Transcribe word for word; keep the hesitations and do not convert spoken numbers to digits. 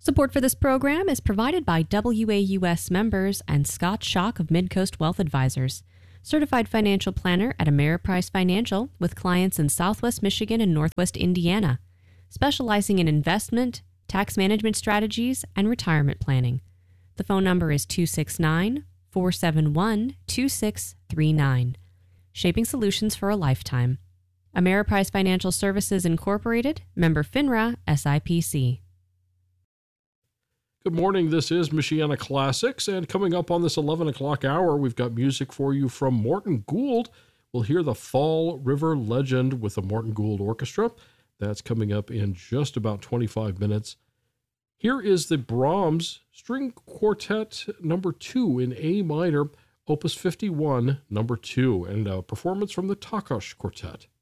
Support for this program is provided by W A U S members and Scott Schock of Midcoast Wealth Advisors, certified financial planner at Ameriprise Financial with clients in Southwest Michigan and Northwest Indiana, specializing in investment, tax management strategies, and retirement planning. The phone number is two six nine, four seven one, two six three nine. Shaping solutions for a lifetime. Ameriprise Financial Services Incorporated, member FINRA, S I P C. Good morning, this is Michiana Classics, and coming up on this eleven o'clock hour, we've got music for you from Morton Gould. We'll hear the Fall River Legend with the Morton Gould Orchestra. That's coming up in just about twenty-five minutes. Here is the Brahms String Quartet number two in A minor, Opus fifty-one, number two, and a performance from the Takas Quartet.